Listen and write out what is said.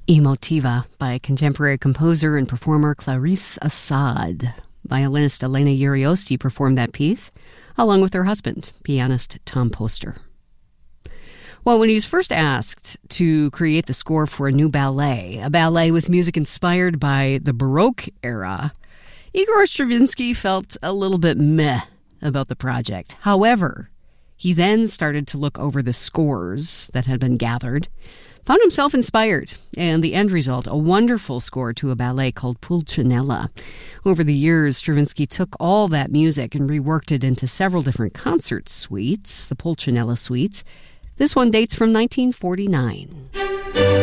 Emotiva by contemporary composer and performer Clarice Assad. Violinist Elena Uriosti performed that piece, along with her husband, pianist Tom Poster. Well, when he was first asked to create the score for a new ballet, a ballet with music inspired by the Baroque era, Igor Stravinsky felt a little bit meh about the project. However, he then started to look over the scores that had been gathered, found himself inspired, and the end result, a wonderful score to a ballet called Pulcinella. Over the years, Stravinsky took all that music and reworked it into several different concert suites, the Pulcinella suites. This one dates from 1949.